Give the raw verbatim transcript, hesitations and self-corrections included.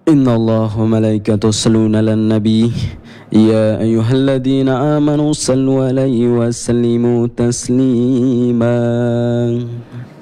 إن الله وملائكته يصلون على النبي يا أيها الذين آمنوا صلوا عليه وسلموا تسليما.